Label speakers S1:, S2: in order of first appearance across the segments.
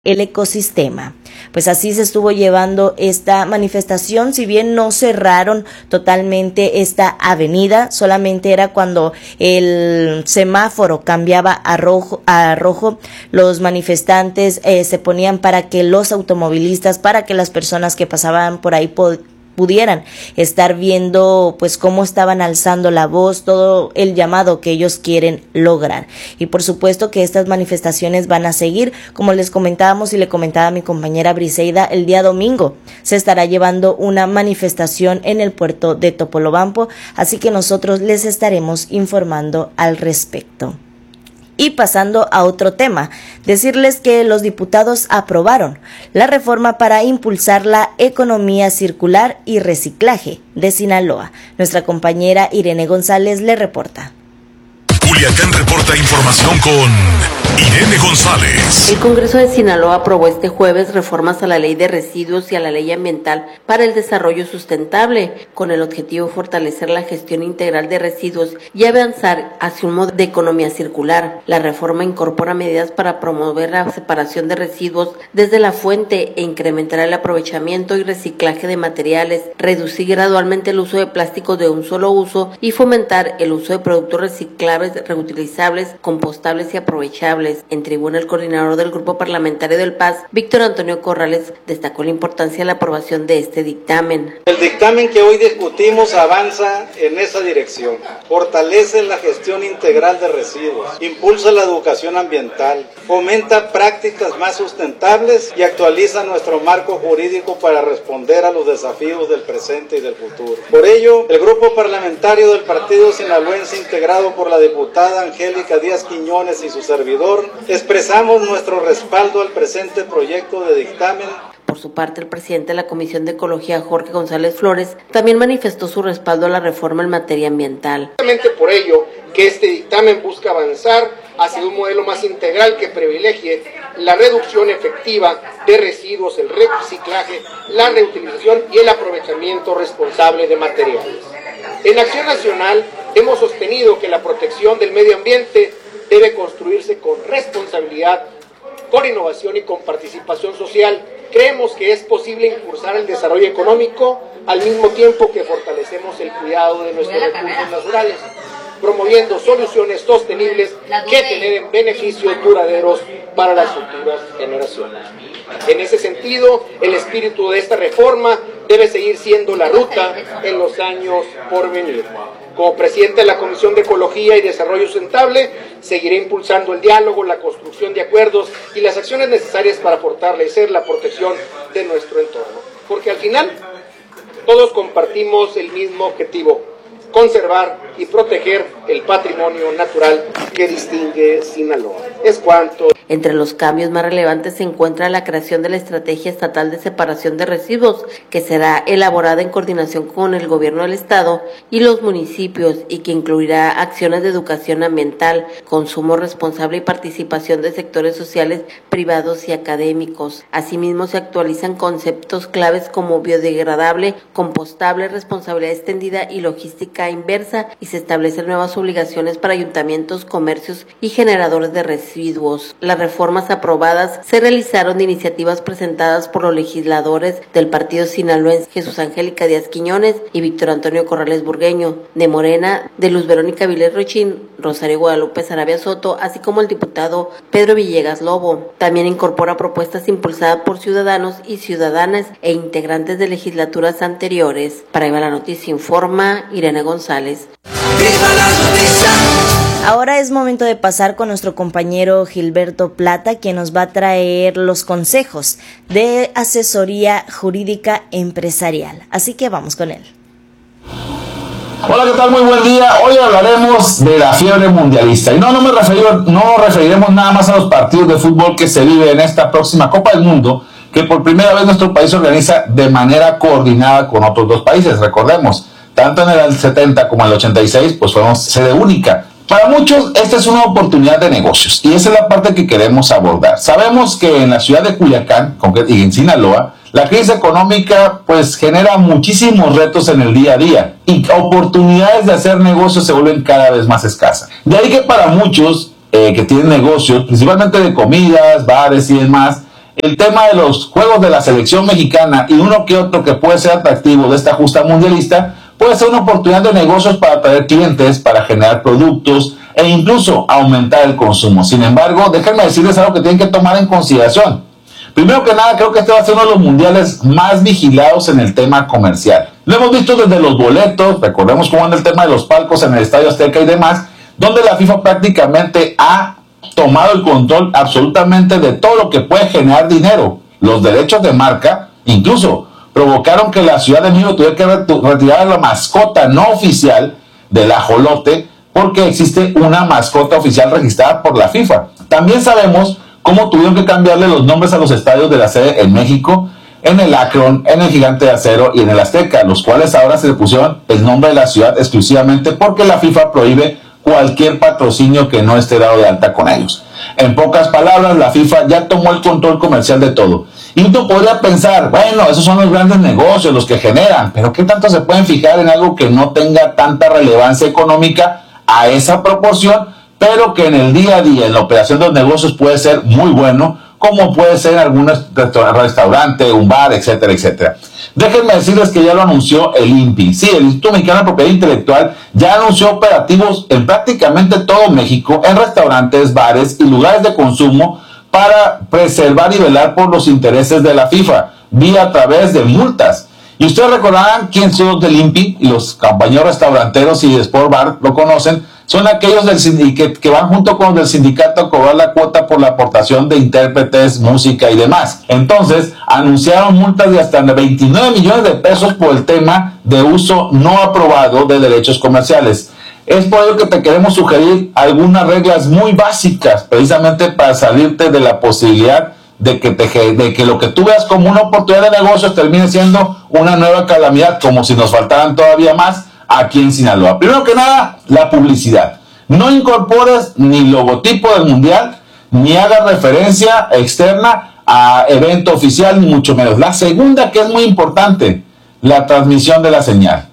S1: el ecosistema. Pues así se estuvo llevando esta manifestación, si bien no cerraron totalmente esta avenida, solamente era cuando el semáforo cambiaba a rojo, los manifestantes se ponían para que los automovilistas, para que las personas que pasaban por ahí pudieran estar viendo pues cómo estaban alzando la voz, todo el llamado que ellos quieren lograr. Y por supuesto que estas manifestaciones van a seguir, como les comentábamos y le comentaba a mi compañera Briseida, el día domingo se estará llevando una manifestación en el puerto de Topolobampo, así que nosotros les estaremos informando al respecto. Y pasando a otro tema, decirles que los diputados aprobaron la reforma para impulsar la economía circular y reciclaje de Sinaloa. Nuestra compañera Irene González le reporta.
S2: Culiacán reporta información con Irene González.
S3: El Congreso de Sinaloa aprobó este jueves reformas a la Ley de Residuos y a la Ley Ambiental para el Desarrollo Sustentable, con el objetivo de fortalecer la gestión integral de residuos y avanzar hacia un modo de economía circular. La reforma incorpora medidas para promover la separación de residuos desde la fuente e incrementar el aprovechamiento y reciclaje de materiales, reducir gradualmente el uso de plásticos de un solo uso y fomentar el uso de productos reciclables, reutilizables, compostables y aprovechables. En tribuna, el coordinador del Grupo Parlamentario del PAS, Víctor Antonio Corrales, destacó la importancia de la aprobación de este dictamen.
S4: El dictamen que hoy discutimos avanza en esa dirección, fortalece la gestión integral de residuos, impulsa la educación ambiental, fomenta prácticas más sustentables y actualiza nuestro marco jurídico para responder a los desafíos del presente y del futuro. Por ello, el Grupo Parlamentario del Partido Sinaloense, integrado por la diputada Angélica Díaz Quiñones y su servidor, expresamos nuestro respaldo al presente proyecto de dictamen.
S3: Por su parte, el presidente de la Comisión de Ecología, Jorge González Flores, también manifestó su respaldo a la reforma en materia ambiental.
S5: Justamente por ello que este dictamen busca avanzar hacia un modelo más integral que privilegie la reducción efectiva de residuos, el reciclaje, la reutilización y el aprovechamiento responsable de materiales. En Acción Nacional hemos sostenido que la protección del medio ambiente debe construirse con responsabilidad, con innovación y con participación social. Creemos que es posible impulsar el desarrollo económico al mismo tiempo que fortalecemos el cuidado de nuestros recursos naturales, promoviendo soluciones sostenibles que generen beneficios duraderos para las futuras generaciones. En ese sentido, el espíritu de esta reforma debe seguir siendo la ruta en los años por venir. Como presidente de la Comisión de Ecología y Desarrollo Sustentable, seguiré impulsando el diálogo, la construcción de acuerdos y las acciones necesarias para fortalecer la protección de nuestro entorno. Porque al final, todos compartimos el mismo objetivo: conservar y proteger el patrimonio natural que distingue Sinaloa. Es cuanto.
S3: Entre los cambios más relevantes se encuentra la creación de la Estrategia Estatal de Separación de Residuos, que será elaborada en coordinación con el gobierno del estado y los municipios y que incluirá acciones de educación ambiental, consumo responsable y participación de sectores sociales, privados y académicos. Asimismo, se actualizan conceptos claves como biodegradable, compostable, responsabilidad extendida y logística inversa, y se establecen nuevas obligaciones para ayuntamientos, comercios y generadores de residuos. Las reformas aprobadas se realizaron de iniciativas presentadas por los legisladores del Partido Sinaloense Jesús Angélica Díaz Quiñones y Víctor Antonio Corrales Burgueño, de Morena, de Luz Verónica Vilés Rochín, Rosario Guadalupe Sarabia Soto, así como el diputado Pedro Villegas Lobo. También incorpora propuestas impulsadas por ciudadanos y ciudadanas e integrantes de legislaturas anteriores. Para Viva la Noticia informa Irene González.
S1: ¡Viva la noticia! Ahora es momento de pasar con nuestro compañero Gilberto Plata, quien nos va a traer los consejos de asesoría jurídica empresarial. Así que vamos con él.
S6: Hola, ¿qué tal? Muy buen día. Hoy hablaremos de la fiebre mundialista. Y no nos referiremos nada más a los partidos de fútbol que se vive en esta próxima Copa del Mundo, que por primera vez nuestro país se organiza de manera coordinada con otros dos países. Recordemos, tanto en el 70 como en el 86, pues fuimos sede única. Para muchos, esta es una oportunidad de negocios y esa es la parte que queremos abordar. Sabemos que en la ciudad de Culiacán y en Sinaloa, la crisis económica pues genera muchísimos retos en el día a día y oportunidades de hacer negocios se vuelven cada vez más escasas. De ahí que para muchos que tienen negocios, principalmente de comidas, bares y demás, el tema de los juegos de la selección mexicana y uno que otro que puede ser atractivo de esta justa mundialista, puede ser una oportunidad de negocios para atraer clientes, para generar productos e incluso aumentar el consumo. Sin embargo, déjenme decirles algo que tienen que tomar en consideración. Primero que nada, creo que este va a ser uno de los mundiales más vigilados en el tema comercial. Lo hemos visto desde los boletos, recordemos cómo anda el tema de los palcos en el Estadio Azteca y demás, donde la FIFA prácticamente ha tomado el control absolutamente de todo lo que puede generar dinero. Los derechos de marca, incluso provocaron que la Ciudad de México tuviera que retirar la mascota no oficial del ajolote, porque existe una mascota oficial registrada por la FIFA. También sabemos cómo tuvieron que cambiarle los nombres a los estadios de la sede en México, en el Akron, en el Gigante de Acero y en el Azteca, los cuales ahora se le pusieron el nombre de la ciudad exclusivamente porque la FIFA prohíbe cualquier patrocinio que no esté dado de alta con ellos. En pocas palabras, la FIFA ya tomó el control comercial de todo. Y uno podría pensar, bueno, esos son los grandes negocios, los que generan, pero ¿qué tanto se pueden fijar en algo que no tenga tanta relevancia económica a esa proporción, pero que en el día a día, en la operación de los negocios puede ser muy bueno, como puede ser en algún restaurante, un bar, etcétera, etcétera? Déjenme decirles que ya lo anunció el INPI. Sí, el Instituto Mexicano de Propiedad Intelectual ya anunció operativos en prácticamente todo México, en restaurantes, bares y lugares de consumo, para preservar y velar por los intereses de la FIFA, vía a través de multas. Y ustedes recordarán quién son los del INPI, y los compañeros restauranteros y de Sport Bar lo conocen, son aquellos que van junto con los del sindicato a cobrar la cuota por la aportación de intérpretes, música y demás. Entonces, anunciaron multas de hasta 29 millones de pesos por el tema de uso no aprobado de derechos comerciales. Es por ello que te queremos sugerir algunas reglas muy básicas, precisamente para salirte de la posibilidad de que lo que tú veas como una oportunidad de negocios termine siendo una nueva calamidad, como si nos faltaran todavía más aquí en Sinaloa. Primero que nada, la publicidad. No incorpores ni logotipo del mundial, ni hagas referencia externa a evento oficial, ni mucho menos. La segunda, que es muy importante, la transmisión de la señal.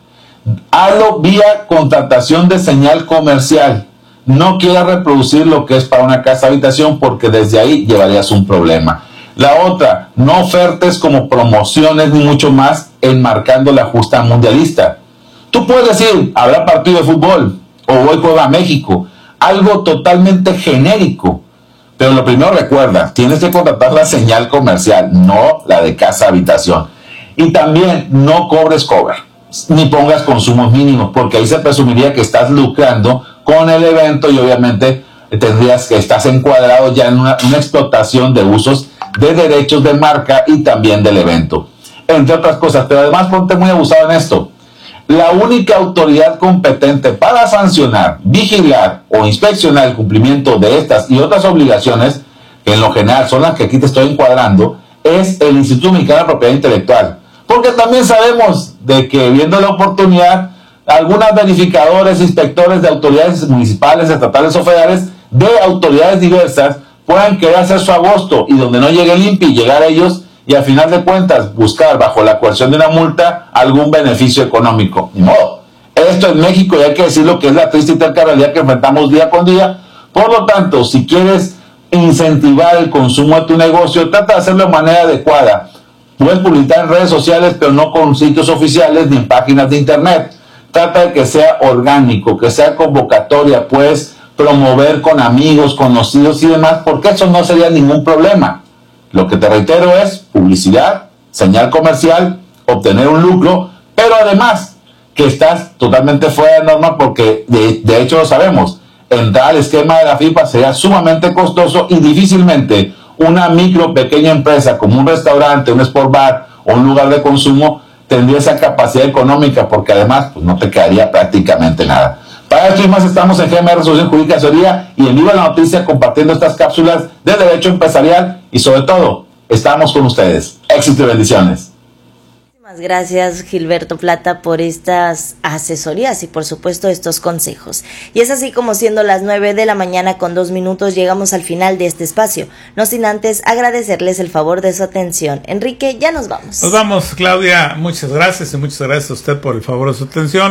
S6: Hazlo vía contratación de señal comercial. No quieras reproducir lo que es para una casa habitación, porque desde ahí llevarías un problema. La otra, no ofertes como promociones ni mucho más enmarcando la justa mundialista. Tú puedes decir, habrá partido de fútbol, o hoy juega México, algo totalmente genérico. Pero lo primero, recuerda, tienes que contratar la señal comercial, no la de casa habitación. Y también no cobres cover, ni pongas consumos mínimos, porque ahí se presumiría que estás lucrando con el evento y obviamente tendrías que estás encuadrado ya en una explotación de usos de derechos de marca y también del evento, entre otras cosas. Pero además ponte muy abusado en esto. La única autoridad competente para sancionar, vigilar o inspeccionar el cumplimiento de estas y otras obligaciones, que en lo general son las que aquí te estoy encuadrando, es el Instituto Mexicano de Propiedad Intelectual. Porque también sabemos de que, viendo la oportunidad, algunos verificadores, inspectores de autoridades municipales, estatales o federales, de autoridades diversas, puedan querer hacer su agosto y donde no llegue el INPI, llegar a ellos y al final de cuentas buscar bajo la coerción de una multa algún beneficio económico. Ni modo. Esto en México, y hay que decirlo, que es la triste y terca realidad que enfrentamos día con día. Por lo tanto, si quieres incentivar el consumo de tu negocio, trata de hacerlo de manera adecuada. Puedes publicar en redes sociales, pero no con sitios oficiales ni en páginas de internet. Trata de que sea orgánico, que sea convocatoria, puedes promover con amigos, conocidos y demás, porque eso no sería ningún problema. Lo que te reitero es publicidad, señal comercial, obtener un lucro, pero además que estás totalmente fuera de norma, porque de hecho lo sabemos, entrar al esquema de la FIFA sería sumamente costoso y difícilmente una pequeña empresa como un restaurante, un sport bar o un lugar de consumo tendría esa capacidad económica, porque además pues, no te quedaría prácticamente nada. Para esto y más estamos en GMR Resolución Jurídica Asesoría y en Viva la Noticia compartiendo estas cápsulas de derecho empresarial y sobre todo estamos con ustedes. Éxito y bendiciones.
S1: Muchísimas gracias, Gilberto Plata, por estas asesorías y por supuesto estos consejos. Y es así como, siendo las 9 de la mañana con 2 minutos, llegamos al final de este espacio, no sin antes agradecerles el favor de su atención. Enrique, ya nos vamos.
S7: Nos vamos, Claudia, muchas gracias y muchas gracias a usted por el favor de su atención.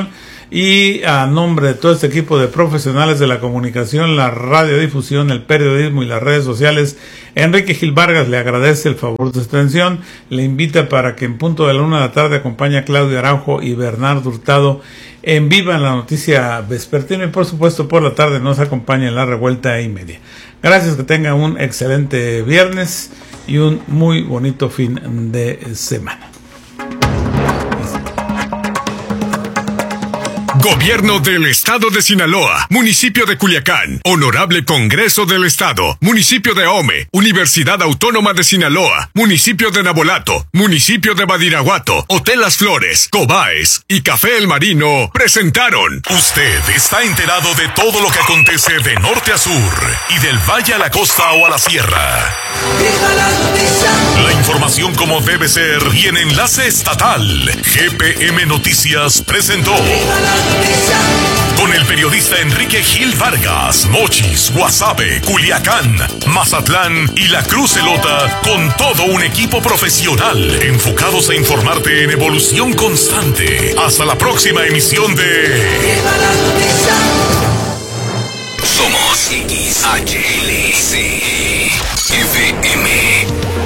S7: Y a nombre de todo este equipo de profesionales de la comunicación, la radiodifusión, el periodismo y las redes sociales, Enrique Gil Vargas le agradece el favor de su atención. Le invita para que en punto de la 1 de la tarde acompañe a Claudio Araujo y Bernardo Hurtado en Viva en la Noticia Vespertina, y por supuesto por la tarde nos acompaña en La Revuelta y Media. Gracias, que tengan un excelente viernes y un muy bonito fin de semana.
S2: Gobierno del Estado de Sinaloa, Municipio de Culiacán, Honorable Congreso del Estado, Municipio de Ahome, Universidad Autónoma de Sinaloa, Municipio de Nabolato, Municipio de Badiraguato, Hotel Las Flores, Cobaes y Café El Marino presentaron. Usted está enterado de todo lo que acontece de norte a sur y del valle a la costa o a la sierra. La información como debe ser y en enlace estatal. GPM Noticias presentó. Con el periodista Enrique Gil Vargas, Mochis, Guasave, Culiacán, Mazatlán y la Cruz Elota, con todo un equipo profesional enfocados a informarte en evolución constante. Hasta la próxima emisión de... Somos XHL.